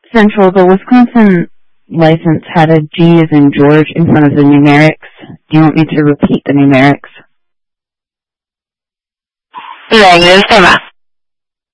Central, the Wisconsin license had a G as in George in front of the numerics. Do you want me to repeat the numerics? Negative, toma.